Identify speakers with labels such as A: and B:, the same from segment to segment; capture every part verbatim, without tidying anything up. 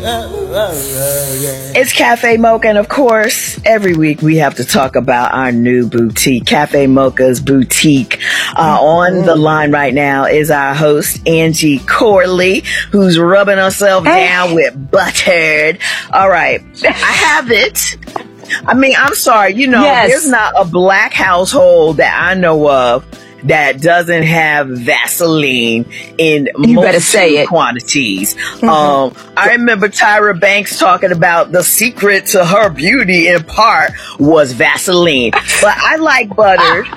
A: It's Cafe Mocha, and of course, every week we have to talk about our new boutique, Cafe Mocha's boutique. Uh, on the line right now is our host, Angie Corley, who's rubbing herself down with Buttered. All right, I have it. I mean, I'm sorry, you know, yes. There's not a black household that I know of that doesn't have Vaseline in
B: you better say it.
A: quantities. Mm-hmm. Um, I remember Tyra Banks talking about the secret to her beauty in part was Vaseline. But I like Buttered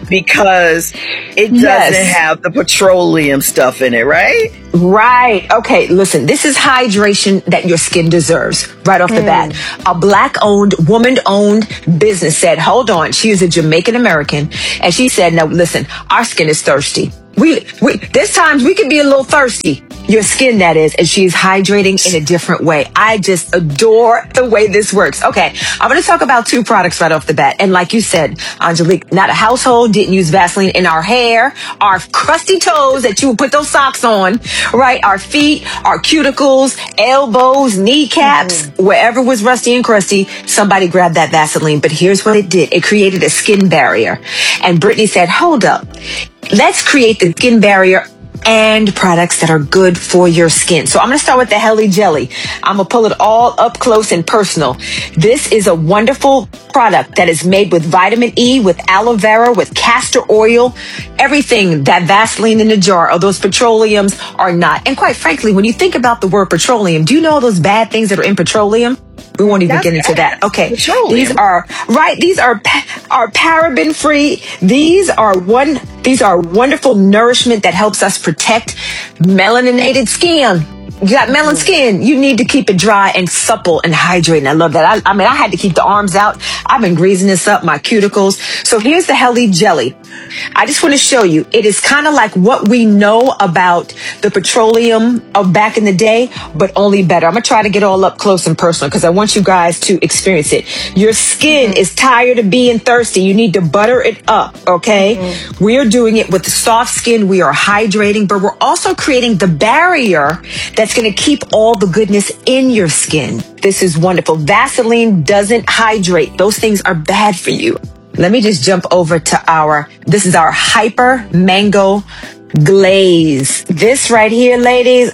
A: because it doesn't yes. have the petroleum stuff in it, right?
B: Right. Okay, listen, this is hydration that your skin deserves right off the mm. bat. A black-owned, woman-owned business said, hold on, she is a Jamaican American, and she said, no, listen, our skin is thirsty. We, we, there's times we can be a little thirsty. Your skin, that is, and she's hydrating in a different way. I just adore the way this works. Okay, I'm going to talk about two products right off the bat. And like you said, Angelique, not a household didn't use Vaseline in our hair, our crusty toes that you would put those socks on, right? Our feet, our cuticles, elbows, kneecaps, mm. wherever was rusty and crusty, somebody grabbed that Vaseline. But here's what it did. It created a skin barrier. And Brittany said, hold up. Let's create the skin barrier and products that are good for your skin. So I'm going to start with the Helly Jelly. I'm going to pull it all up close and personal. This is a wonderful product that is made with vitamin E, with aloe vera, with castor oil, everything that Vaseline in a jar or those petroleums are not. And quite frankly, when you think about the word petroleum, do you know all those bad things that are in petroleum? We won't even
A: That's
B: get into that. Okay.
A: Petroleum.
B: These are, right, these are are paraben free. These are one, these are wonderful nourishment that helps us protect melaninated skin. You got melon skin. You need to keep it dry and supple and hydrating. I love that. I, I mean, I had to keep the arms out. I've been greasing this up, my cuticles. So here's the Helly Jelly. I just want to show you. It is kind of like what we know about the petroleum of back in the day, but only better. I'm going to try to get all up close and personal because I want you guys to experience it. Your skin is tired of being thirsty. You need to butter it up, okay? Mm-hmm. We are doing it with the soft skin. We are hydrating, but we're also creating the barrier that's going to keep all the goodness in your skin. This is wonderful. Vaseline doesn't hydrate. Those things are bad for you. Let me just jump over to our, this is our Hyper Mango Glaze. This right here, ladies.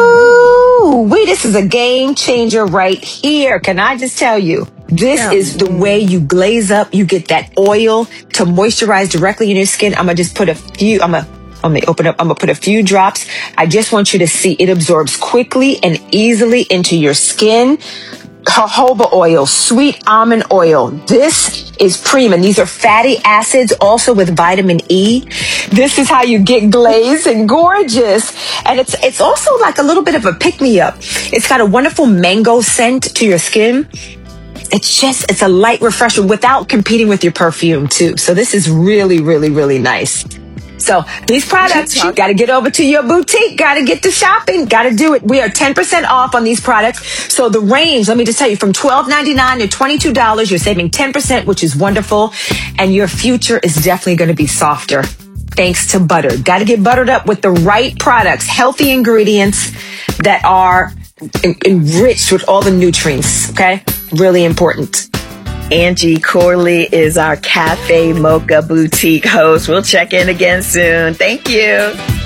B: Ooh, wait, this is a game changer right here. Can I just tell you? This yeah. is the way you glaze up. You get that oil to moisturize directly in your skin. I'm going to just put a few, I'm going to Let me open up. I'm going to put a few drops. I just want you to see it absorbs quickly and easily into your skin. Jojoba oil, sweet almond oil. This is prima. These are fatty acids also with vitamin E. This is how you get glazed and gorgeous. And it's it's also like a little bit of a pick-me-up. It's got a wonderful mango scent to your skin. It's just, it's a light refresher without competing with your perfume too. So this is really, really, really nice. So these products, you got to get over to your boutique, got to get to shopping, got to do it. We are ten percent off on these products. So the range, let me just tell you, from twelve ninety-nine to twenty-two dollars, you're saving ten percent, which is wonderful. And your future is definitely going to be softer thanks to butter. Got to get buttered up with the right products, healthy ingredients that are en- enriched with all the nutrients. Okay. Really important.
A: Angie Corley is our Cafe Mocha boutique host. We'll check in again soon. Thank you.